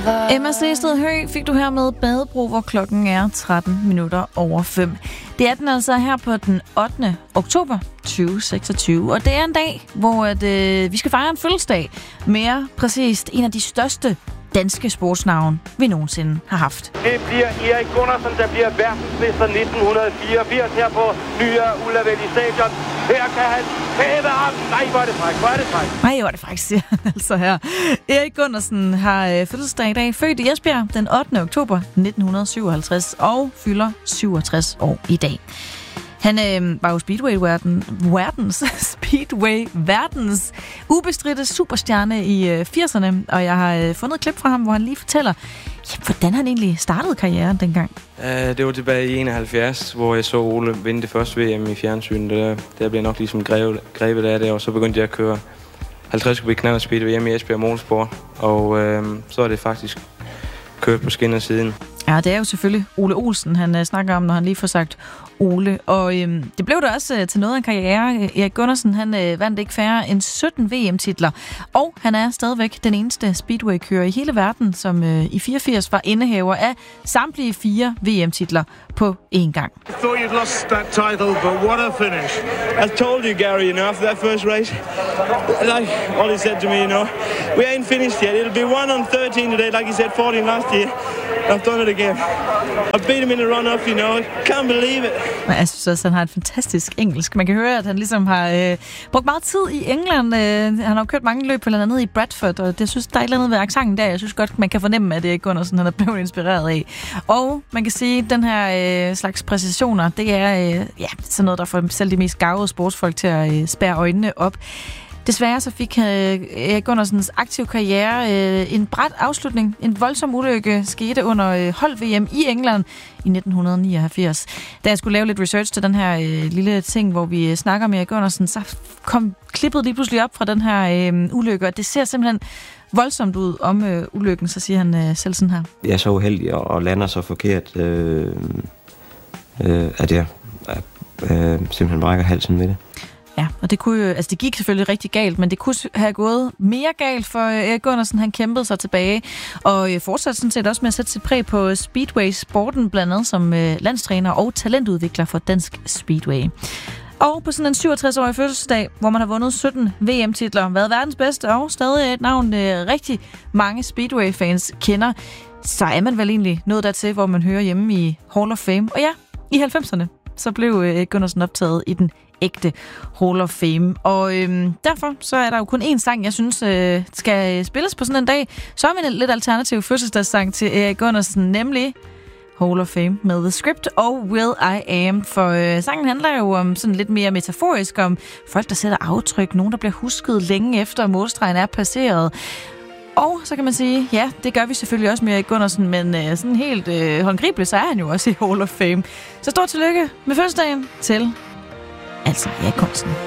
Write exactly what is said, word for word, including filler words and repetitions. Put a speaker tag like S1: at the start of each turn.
S1: Emma Sehsted Høgh fik du her med Badebro, hvor klokken er tretten minutter over fem. Det er den altså her på den ottende oktober tyve seksogtyve, og det er en dag, hvor at, øh, vi skal fejre en fødselsdag. Mere præcist en af de største danske sportsnavn, vi nogensinde har haft.
S2: Det bliver Erik Gunnarsson, der bliver verdensmester nitten fireogfirs her på Nye Ullavelli Stadion. Her kan han hæve ham. Nej, hvor er det frækt, hvor er det frækt.
S1: Nej, hvor er det frækt, siger han altså her. Erik Gunnarsson har øh, fødselsdag i dag, født i Esbjerg den ottende oktober nitten syvoghalvtreds og fylder syvogtres år i dag. Han øh, var jo Speedway-verdens, verdens, Speedway-verdens ubestridte superstjerne i øh, firserne, og jeg har øh, fundet et klip fra ham, hvor han lige fortæller, jamen, hvordan han egentlig startede karrieren dengang.
S3: Uh, det var tilbage i enoghalvfjerds, hvor jeg så Ole vinde det første V M i fjernsynet. Der, der blev jeg nok ligesom grebet, grebet af det, og så begyndte jeg at køre halvtreds kubik knallert speed hjemme i Esbjerg Motorsport, og øh, så er det faktisk kørt på skinner siden.
S1: Ja, det er jo selvfølgelig Ole Olsen, han uh, snakker om, når han lige får sagt Ole. Og øhm, det blev da også uh, til noget af en karriere. Erik Gunnarsson, han uh, vandt ikke færre end sytten V M-titler. Og han er stadigvæk den eneste speedway-kører i hele verden, som uh, i fireogfirs var indehaver af samtlige fire V M-titler på én gang.
S4: I thought you'd lost that title, but what a finish.
S5: I told you, Gary, you know, after that first race, like Ollie said to me, you know, we ain't finished yet. It'll be one on thirteen today, like he said, fourteen last year. I've done it again. I beat him in the run-off, you know. I can't believe it.
S1: Men jeg synes også, at han har et fantastisk engelsk. Man kan høre, at han ligesom har øh, brugt meget tid i England. Øh, han har kørt mange løb blandt andet i Bradford, og det synes, der er et eller andet ved accenten der. Jeg synes godt, man kan fornemme, at det er Gunnarsson, han er blevet inspireret af. Og man kan sige, at den her øh, slags præcisioner, det er øh, ja, sådan noget, der får selv de mest garvede sportsfolk til at øh, spærre øjnene op. Desværre så fik Erik Gunnarssons aktive karriere øh, en brat afslutning. En voldsom ulykke skete under øh, hold-V M i England i nitten nioghalvfjerds. Da jeg skulle lave lidt research til den her øh, lille ting, hvor vi øh, snakker med Erik Gunnarsson, så kom klippet lige pludselig op fra den her øh, ulykke, og det ser simpelthen voldsomt ud om øh, ulykken, så siger han øh, selv sådan her.
S6: Jeg er så uheldig og lander så forkert, øh, øh, at jeg øh, simpelthen brækker halsen med det.
S1: Ja, og det kunne jo, altså det gik selvfølgelig rigtig galt, men det kunne have gået mere galt, for Erik Gunnarsson, han kæmpede sig tilbage, og fortsatte sådan set også med at sætte sit præg på Speedway-sporten, blandt andet som landstræner og talentudvikler for Dansk Speedway. Og på sådan en syvogtres-årig fødselsdag, hvor man har vundet sytten V M-titler, været verdens bedste og stadig et navn, rigtig mange Speedway-fans kender, så er man vel egentlig nået dertil, hvor man hører hjemme i Hall of Fame. Og ja, i halvfemserne, så blev Erik Gunnarsson optaget i den ægte Hall of Fame. Og øhm, derfor så er der jo kun én sang, jeg synes øh, skal spilles på sådan en dag. Så er vi en lidt alternativ fødselsdagssang til Erik Gunnarsson, nemlig Hall of Fame med The Script og Will I Am. For øh, sangen handler jo om sådan lidt mere metaforisk om folk, der sætter aftryk. Nogen, der bliver husket længe efter målstregen er passeret. Og så kan man sige, ja, det gør vi selvfølgelig også med Erik Gunnarsson, men øh, sådan helt øh, håndgribeligt, så er han jo også i Hall of Fame. Så stort tillykke med fødselsdagen til altså Erik Gunnarsson.